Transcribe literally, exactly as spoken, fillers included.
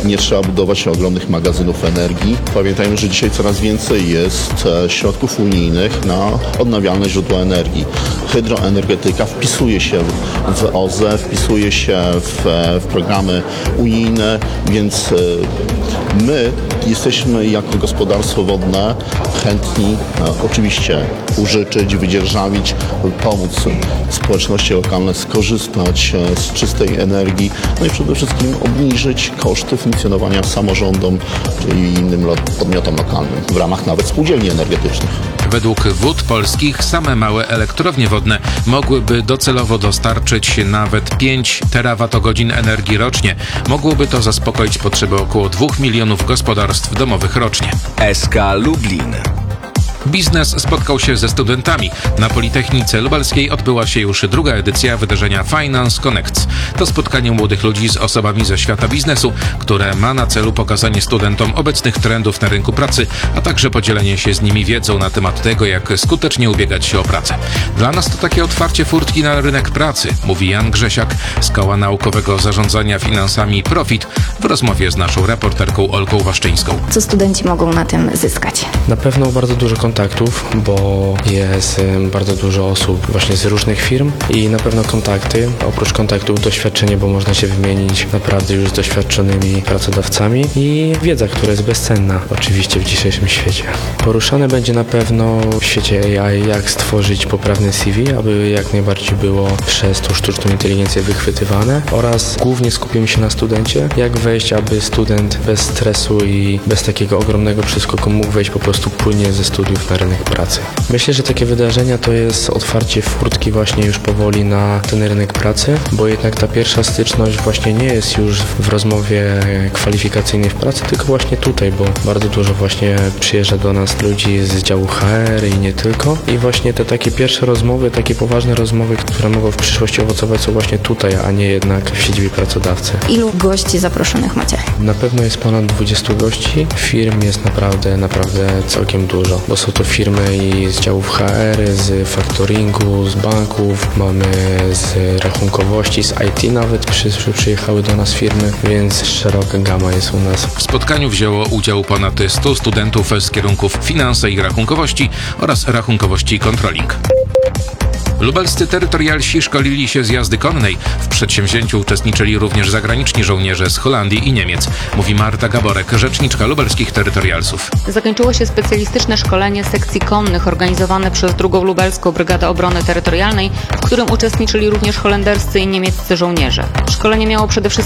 nie trzeba budować ogromnych magazynów energii. Pamiętajmy, że dzisiaj coraz więcej jest środków unijnych na odnawialne źródła energii. Hydroenergetyka wpisuje się w O Z E, wpisuje się w, w programy unijne, więc my jesteśmy jako gospodarstwo wodne chętni oczywiście użyczyć, wydzierżawić, pomóc społeczności lokalnej skorzystać z czystej energii, no i przede wszystkim obniżyć koszty funkcjonowania samorządom i innym podmiotom lokalnym w ramach nawet spółdzielni energetycznych. Według Wód Polskich same małe elektrownie wodne mogłyby docelowo dostarczyć nawet pięć terawatogodzin energii rocznie. Mogłoby to zaspokoić potrzeby około dwóch milionów gospodarstw domowych rocznie. S K Lublin. Biznes spotkał się ze studentami. Na Politechnice Lubelskiej odbyła się już druga edycja wydarzenia Finance Connects. To spotkanie młodych ludzi z osobami ze świata biznesu, które ma na celu pokazanie studentom obecnych trendów na rynku pracy, a także podzielenie się z nimi wiedzą na temat tego, jak skutecznie ubiegać się o pracę. Dla nas to takie otwarcie furtki na rynek pracy, mówi Jan Grzesiak z Koła Naukowego Zarządzania Finansami Profit w rozmowie z naszą reporterką Olgą Waszczyńską. Co studenci mogą na tym zyskać? Na pewno bardzo dużo kontaktów, bo jest bardzo dużo osób właśnie z różnych firm i na pewno kontakty, oprócz kontaktów doświadczenie, bo można się wymienić naprawdę już z doświadczonymi pracodawcami i wiedza, która jest bezcenna oczywiście w dzisiejszym świecie. Poruszane będzie na pewno w świecie A I, jak stworzyć poprawne C V, aby jak najbardziej było przez tą sztuczną inteligencję wychwytywane oraz głównie skupimy się na studencie, jak wejść, aby student bez stresu i bez takiego ogromnego przeskoku mógł wejść po prostu płynnie ze studiów na rynek pracy. Myślę, że takie wydarzenia to jest otwarcie furtki właśnie już powoli na ten rynek pracy, bo jednak ta pierwsza styczność właśnie nie jest już w rozmowie kwalifikacyjnej w pracy, tylko właśnie tutaj, bo bardzo dużo właśnie przyjeżdża do nas ludzi z działu H R i nie tylko. I właśnie te takie pierwsze rozmowy, takie poważne rozmowy, które mogą w przyszłości owocować, są właśnie tutaj, a nie jednak w siedzibie pracodawcy. Ilu gości zaproszonych macie? Na pewno jest ponad dwudziestu gości. Firm jest naprawdę, naprawdę całkiem dużo, bo są to firmy i z działów H R, z faktoringu, z banków, mamy z rachunkowości, z I T nawet przy, przyjechały do nas firmy, więc szeroka gama jest u nas. W spotkaniu wzięło udział ponad stu studentów z kierunków finanse i rachunkowości oraz rachunkowości i controlling. Lubelscy terytorialsi szkolili się z jazdy konnej. W przedsięwzięciu uczestniczyli również zagraniczni żołnierze z Holandii i Niemiec, mówi Marta Gaborek, rzeczniczka lubelskich terytorialsów. Zakończyło się specjalistyczne szkolenie sekcji konnych organizowane przez drugą Lubelską Brygadę Obrony Terytorialnej, w którym uczestniczyli również holenderscy i niemieccy żołnierze. Szkolenie miało przede wszystkim